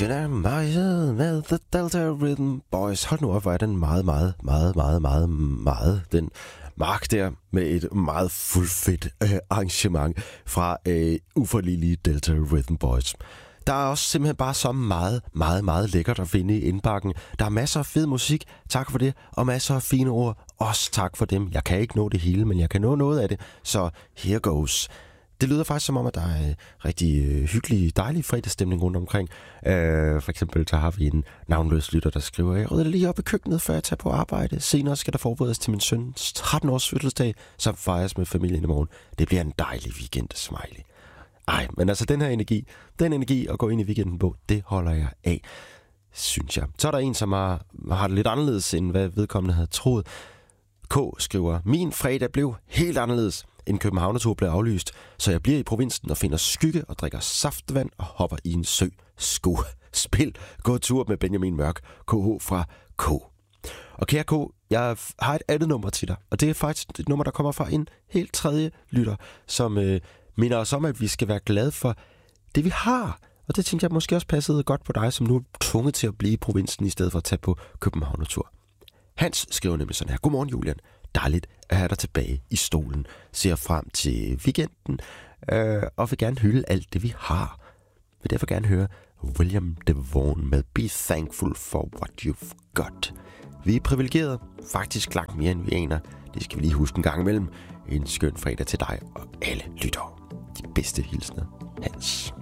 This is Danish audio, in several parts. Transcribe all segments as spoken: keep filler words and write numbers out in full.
med The Delta Rhythm Boys. Hold nu op, hvor er den meget, meget, meget, meget, meget, meget, den mark der med et meget fuldfedt øh, arrangement fra øh, uforligelige Delta Rhythm Boys. Der er også simpelthen bare så meget, meget, meget lækkert at finde i indbakken. Der er masser af fed musik, tak for det, og masser af fine ord, også tak for dem. Jeg kan ikke nå det hele, men jeg kan nå noget af det, så here goes. Det lyder faktisk som om, at der er en rigtig øh, hyggelig, dejlig fredagsstemning rundt omkring. Øh, for eksempel så har vi en navnløs lytter, der skriver, jeg rydder lige op i køkkenet, før jeg tager på arbejde. Senere skal der forberedes til min søns tretten-års fødselsdag, som fejres med familien i morgen. Det bliver en dejlig weekend, smiley. Ej, men altså den her energi, den energi at gå ind i weekenden på, det holder jeg af, synes jeg. Så er der en, som har, har det lidt anderledes, end hvad vedkommende havde troet. K skriver, min fredag blev helt anderledes. En Københavnertur blev aflyst, så jeg bliver i provinsen og finder skygge og drikker saftvand og hopper i en sø. Sko. Spil. Gå tur med Benjamin Mørk. K H fra K. Og kære K, jeg har et andet nummer til dig, og det er faktisk et nummer, der kommer fra en helt tredje lytter, som øh, minder os om, at vi skal være glade for det, vi har. Og det tænkte jeg måske også passede godt på dig, som nu er tvunget til at blive i provinsen, i stedet for at tage på Københavnertur. Hans skriver nemlig sådan her. Godmorgen, Julian. Dejligt at have dig tilbage i stolen. Ser frem til weekenden øh, og vil gerne hylde alt det, vi har. Vil derfor gerne høre William DeVaughn med Be Thankful for What You've Got. Vi er privilegerede, faktisk langt mere end vi aner. Det skal vi lige huske en gang imellem. En skøn fredag til dig og alle lyttere. De bedste hilsner, Hans.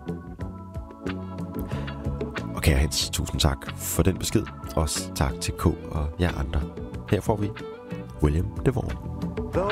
Og kære Hans, tusind tak for den besked. Også tak til K og jer andre. Her får vi William DeVaughn.